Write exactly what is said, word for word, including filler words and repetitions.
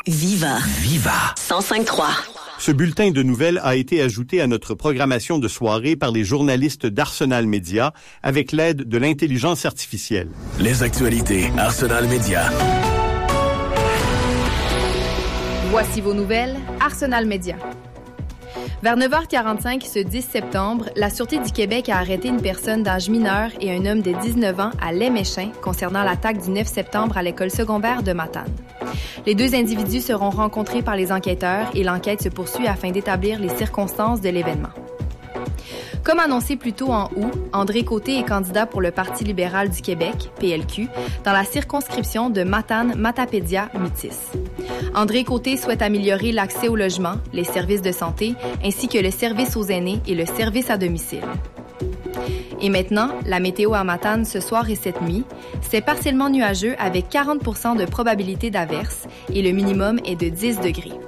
Viva. Viva. cent cinq trois. Ce bulletin de nouvelles a été ajouté à notre programmation de soirée par les journalistes d'Arsenal Média avec l'aide de l'intelligence artificielle. Les actualités Arsenal Média. Voici vos nouvelles, Arsenal Média. Vers neuf heures quarante-cinq ce dix septembre, la Sûreté du Québec a arrêté une personne d'âge mineur et un homme de dix-neuf ans à Léméchin concernant l'attaque du neuf septembre à l'école secondaire de Matane. Les deux individus seront rencontrés par les enquêteurs et l'enquête se poursuit afin d'établir les circonstances de l'événement. Comme annoncé plus tôt en août, André Côté est candidat pour le Parti libéral du Québec, P L Q, dans la circonscription de Matane-Matapédia-Métis. André Côté souhaite améliorer l'accès au logement, les services de santé, ainsi que le service aux aînés et le service à domicile. Et maintenant, la météo à Matane ce soir et cette nuit, c'est partiellement nuageux avec quarante pour cent de probabilité d'averse et le minimum est de dix degrés.